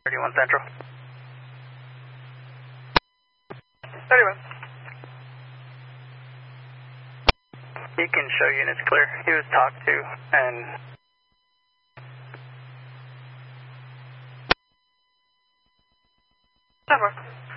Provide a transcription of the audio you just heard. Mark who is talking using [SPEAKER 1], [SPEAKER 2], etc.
[SPEAKER 1] 31 Central. 31. He can show units clear. He was talked to and...
[SPEAKER 2] Number.